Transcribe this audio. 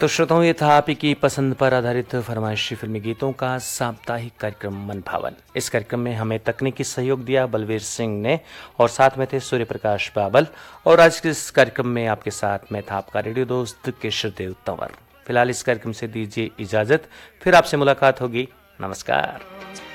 तो श्रोताओं, ये था आप ही की पसंद पर आधारित फरमाइशी फिल्मी गीतों का साप्ताहिक कार्यक्रम मन भावन। इस कार्यक्रम में हमें तकनीकी सहयोग दिया बलवीर सिंह ने और साथ में थे सूर्य प्रकाश बाबल। और आज के इस कार्यक्रम में आपके साथ मैं था आपका रेडियो दोस्त केशरदेव तंवर। फिलहाल इस कार्यक्रम से दीजिए इजाजत, फिर आपसे मुलाकात होगी। नमस्कार।